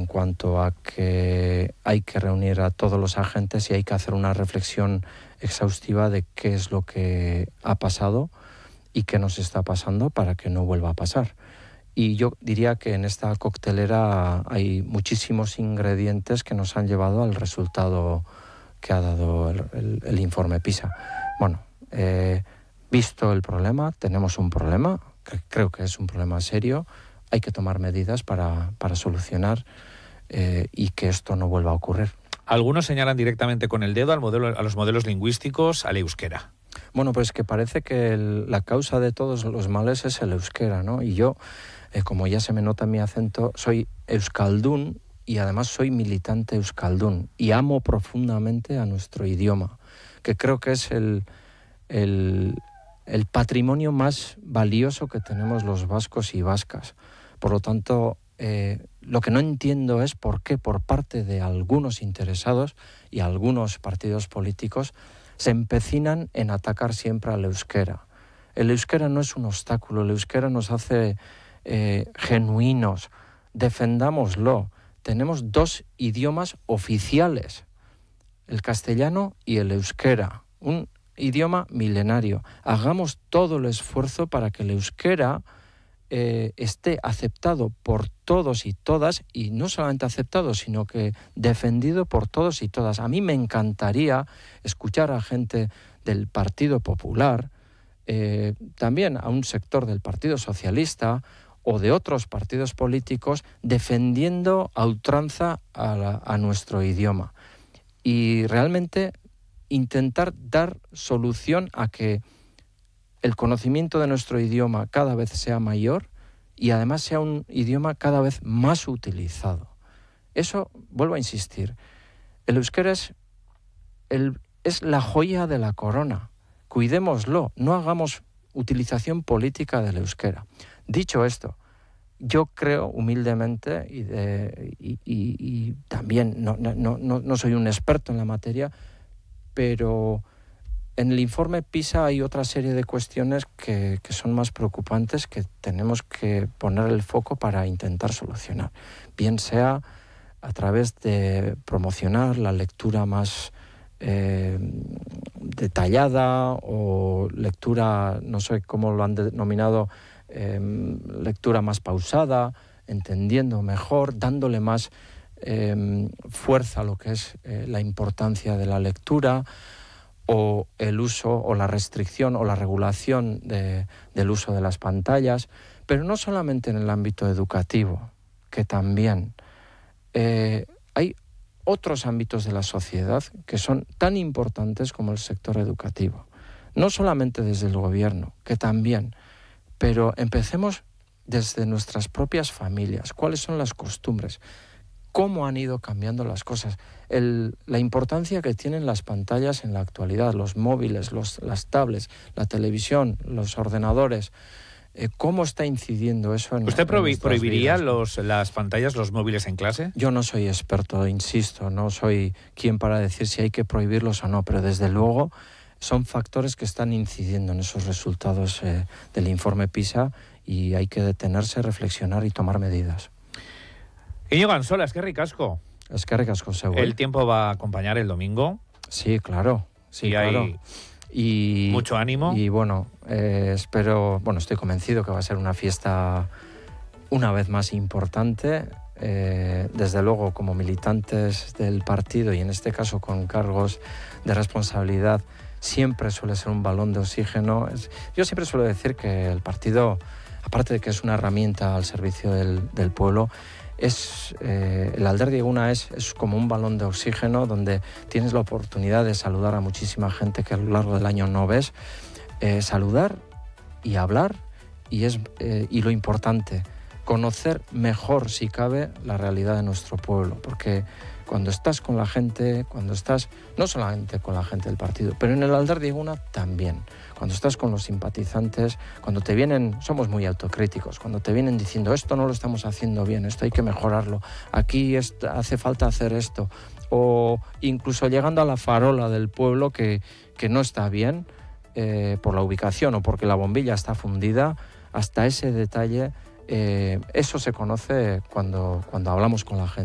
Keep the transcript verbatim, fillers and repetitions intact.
en cuanto a que hay que reunir a todos los agentes y hay que hacer una reflexión exhaustiva de qué es lo que ha pasado y qué nos está pasando para que no vuelva a pasar. Y yo diría que en esta coctelera hay muchísimos ingredientes que nos han llevado al resultado que ha dado el, el, el informe PISA. Bueno, eh, visto el problema, tenemos un problema, que creo que es un problema serio, hay que tomar medidas para, para solucionar eh, y que esto no vuelva a ocurrir. Algunos señalan directamente con el dedo al modelo, a los modelos lingüísticos, al euskera. Bueno, pues que parece que el, la causa de todos los males es el euskera, ¿no? Y yo, eh, como ya se me nota en mi acento, soy euskaldún y además soy militante euskaldún y amo profundamente a nuestro idioma, que creo que es el, el, el patrimonio más valioso que tenemos los vascos y vascas. Por lo tanto, eh, lo que no entiendo es por qué por parte de algunos interesados y algunos partidos políticos se empecinan en atacar siempre al euskera. El euskera no es un obstáculo, el euskera nos hace eh, genuinos, defendámoslo. Tenemos dos idiomas oficiales, el castellano y el euskera, un idioma milenario. Hagamos todo el esfuerzo para que el euskera eh, esté aceptado por todos y todas, y no solamente aceptado, sino que defendido por todos y todas. A mí me encantaría escuchar a gente del Partido Popular, eh, también a un sector del Partido Socialista o de otros partidos políticos defendiendo a ultranza a, la, a nuestro idioma. Y realmente intentar dar solución a que el conocimiento de nuestro idioma cada vez sea mayor y además sea un idioma cada vez más utilizado. Eso, vuelvo a insistir, el euskera es, el, es la joya de la corona. Cuidémoslo, no hagamos utilización política del euskera. Dicho esto, yo creo humildemente y, de, y, y, y también no, no, no, no soy un experto en la materia, pero en el informe PISA hay otra serie de cuestiones que, que son más preocupantes que tenemos que poner el foco para intentar solucionar. Bien sea a través de promocionar la lectura más eh, detallada o lectura, no sé cómo lo han denominado, eh, lectura más pausada, entendiendo mejor, dándole más eh, fuerza a lo que es eh, la importancia de la lectura, o el uso o la restricción o la regulación de, del uso de las pantallas, pero no solamente en el ámbito educativo, que también eh, hay otros ámbitos de la sociedad que son tan importantes como el sector educativo. No solamente desde el gobierno, que también, pero empecemos desde nuestras propias familias. ¿Cuáles son las costumbres? ¿Cómo han ido cambiando las cosas? El, la importancia que tienen las pantallas en la actualidad, los móviles, los, las tablets, la televisión, los ordenadores. Eh, ¿Cómo está incidiendo eso en ¿Usted prohib- en prohibiría vidas? los, las pantallas, los móviles en clase? Yo no soy experto, insisto, no soy quien para decir si hay que prohibirlos o no, pero desde luego son factores que están incidiendo en esos resultados eh, del informe PISA y hay que detenerse, reflexionar y tomar medidas. Íñigo Ansola, es que ricasco. Es que ricasco, seguro. El tiempo va a acompañar el domingo. Sí, claro. Sí, y claro. hay y, mucho ánimo. Y bueno, eh, espero, bueno, estoy convencido que va a ser una fiesta una vez más importante. Eh, desde luego, como militantes del partido y en este caso con cargos de responsabilidad, siempre suele ser un balón de oxígeno. Es, yo siempre suelo decir que el partido, aparte de que es una herramienta al servicio del, del pueblo, es eh, el Alderdi Eguna es, es como un balón de oxígeno donde tienes la oportunidad de saludar a muchísima gente que a lo largo del año no ves, eh, saludar y hablar y, es, eh, y lo importante, conocer mejor si cabe la realidad de nuestro pueblo, porque cuando estás con la gente, cuando estás no solamente con la gente del partido, pero en el Alderdi Eguna también, cuando estás con los simpatizantes, cuando te vienen, somos muy autocríticos, cuando te vienen diciendo esto no lo estamos haciendo bien, esto hay que mejorarlo, aquí es, hace falta hacer esto, o incluso llegando a la farola del pueblo que, que no está bien eh, por la ubicación o porque la bombilla está fundida, hasta ese detalle, eh, eso se conoce cuando, cuando hablamos con la gente.